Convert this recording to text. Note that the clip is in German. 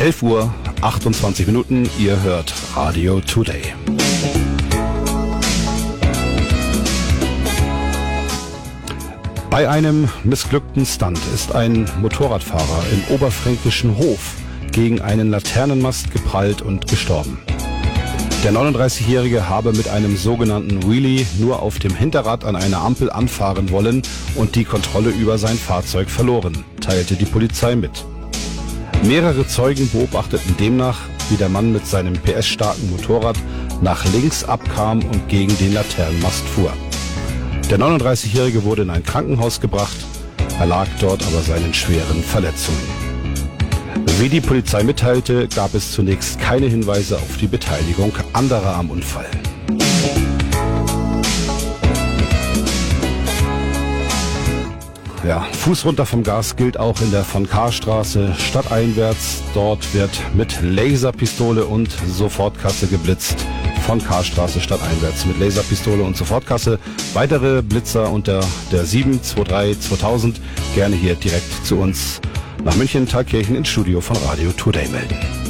11 Uhr, 28 Minuten, ihr hört Radio Today. Bei einem missglückten Stunt ist ein Motorradfahrer im oberfränkischen Hof gegen einen Laternenmast geprallt und gestorben. Der 39-Jährige habe mit einem sogenannten Wheelie nur auf dem Hinterrad an einer Ampel anfahren wollen und die Kontrolle über sein Fahrzeug verloren, teilte die Polizei mit. Mehrere Zeugen beobachteten demnach, wie der Mann mit seinem PS-starken Motorrad nach links abkam und gegen den Laternenmast fuhr. Der 39-Jährige wurde in ein Krankenhaus gebracht, erlag dort aber seinen schweren Verletzungen. Wie die Polizei mitteilte, gab es zunächst keine Hinweise auf die Beteiligung anderer am Unfall. Ja, Fuß runter vom Gas gilt auch in der Von-Kahr-Straße stadteinwärts. Dort wird mit Laserpistole und Sofortkasse geblitzt. Von-Kahr-Straße stadteinwärts mit Laserpistole und Sofortkasse. Weitere Blitzer unter der 723 2000 gerne hier direkt zu uns nach München, Thalkirchen ins Studio von Radio Today melden.